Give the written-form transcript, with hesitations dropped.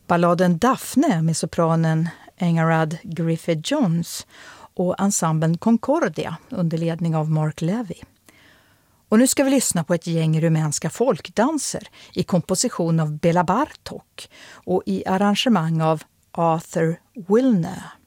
balladen Daphne med sopranen Engarad Griffith-Jones och ensemblen Concordia under ledning av Mark Levy. Och nu ska vi lyssna på ett gäng rumänska folkdanser i komposition av Bela Bartok och i arrangemang av Arthur Wilner.